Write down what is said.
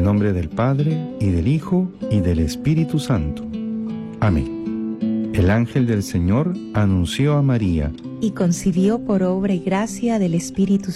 nombre del Padre, y del Hijo, y del Espíritu Santo. Amén. El ángel del Señor anunció a María, y concibió por obra y gracia del Espíritu